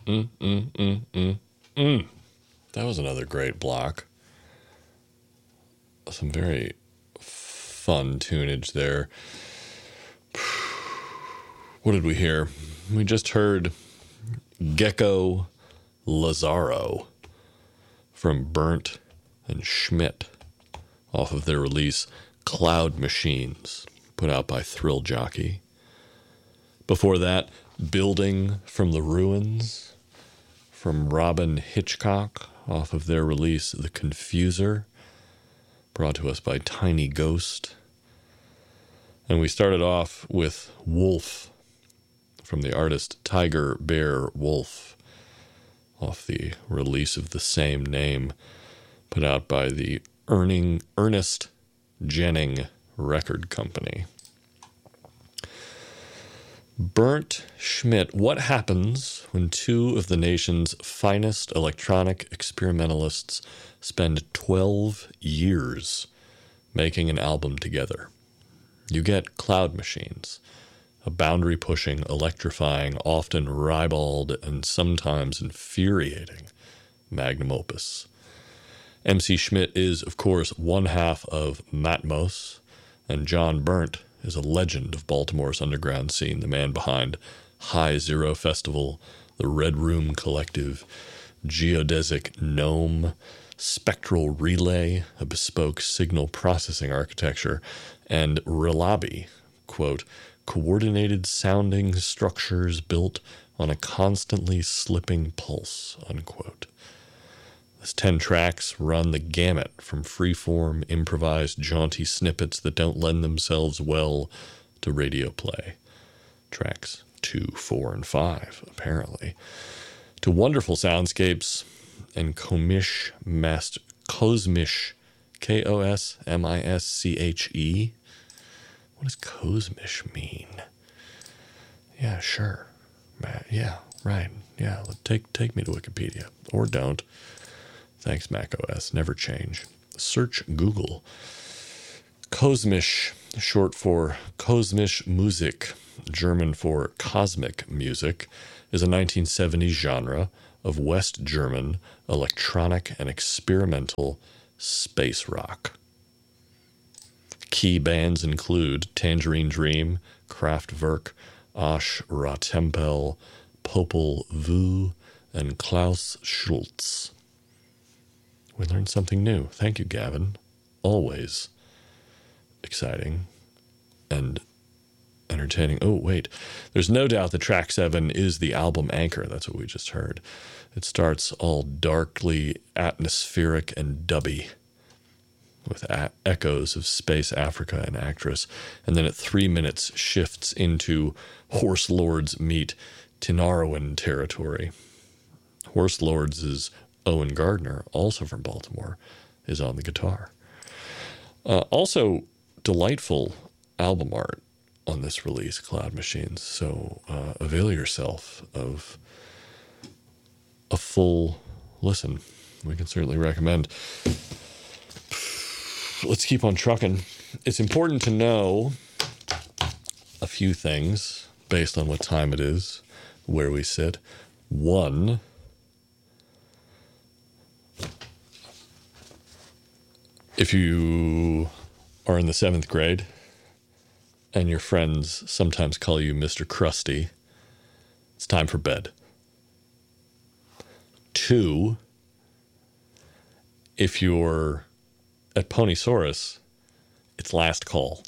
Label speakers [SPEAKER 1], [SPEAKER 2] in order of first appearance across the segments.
[SPEAKER 1] That was another great block. Some very fun tunage there. What did we hear? We just heard Gecko Lazaro from Burnt and Schmidt off of their release Cloud Machines, put out by Thrill Jockey. Before that, Building from the Ruins from Robin Hitchcock off of their release The Confuser, brought to us by Tiny Ghost. And we started off with Wolf from the artist Tiger Bear Wolf off the release of the same name, put out by the Ernest Jennings Record Company. Burnt Schmidt, what happens when two of the nation's finest electronic experimentalists spend 12 years making an album together? You get Cloud Machines, a boundary-pushing, electrifying, often ribald, and sometimes infuriating magnum opus. MC Schmidt is, of course, one half of Matmos, and John Burnt is a legend of Baltimore's underground scene, the man behind High Zero Festival, the Red Room Collective, Geodesic Gnome, Spectral Relay, a bespoke signal processing architecture, and Relabi, quote, coordinated sounding structures built on a constantly slipping pulse, unquote. His 10 tracks run the gamut from freeform, improvised, jaunty snippets that don't lend themselves well to radio play. Tracks 2, 4, and 5, apparently. To wonderful soundscapes and Kosmische, Kosmische. What does Kosmische mean? Yeah, sure. Yeah, right. Yeah, take me to Wikipedia. Or don't. Thanks, macOS. Never change. Search Google. Kosmische, short for Kosmische Musik, German for cosmic music, is a 1970s genre of West German electronic and experimental space rock. Key bands include Tangerine Dream, Kraftwerk, Asch Ratempel, Popol Vuh, and Klaus Schulze. We learned something new. Thank you, Gavin. Always exciting and entertaining. Oh, wait. There's no doubt that track 7 is the album anchor. That's what we just heard. It starts all darkly atmospheric and dubby with echoes of Space Africa and Actress. And then at 3 minutes shifts into Horse Lords meet Tinariwen territory. Horse Lords is Owen Gardner, also from Baltimore, is on the guitar. Also, delightful album art on this release, Cloud Machines. So avail yourself of a full listen. We can certainly recommend. Let's keep on trucking. It's important to know a few things based on what time it is, where we sit. One, if you are in the 7th grade and your friends sometimes call you Mr. Krusty, it's time for bed. 2, if you're at Ponysaurus, it's last call.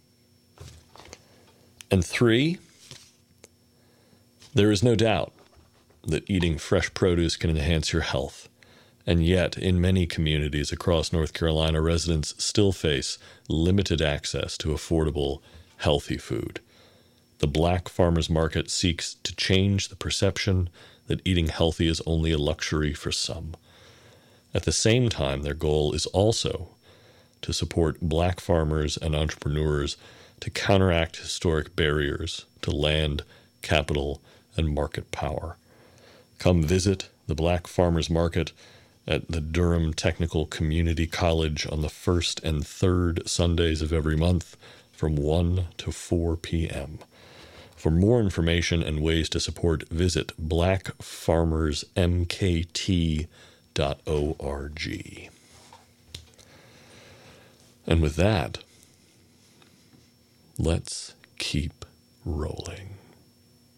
[SPEAKER 1] And 3, there is no doubt that eating fresh produce can enhance your health. And yet, in many communities across North Carolina, residents still face limited access to affordable, healthy food. The Black Farmers Market seeks to change the perception that eating healthy is only a luxury for some. At the same time, their goal is also to support Black farmers and entrepreneurs to counteract historic barriers to land, capital, and market power. Come visit the Black Farmers Market at the Durham Technical Community College on the 1st and 3rd Sundays of every month from 1 to 4 p.m. For more information and ways to support, visit blackfarmersmkt.org. And with that, let's keep rolling.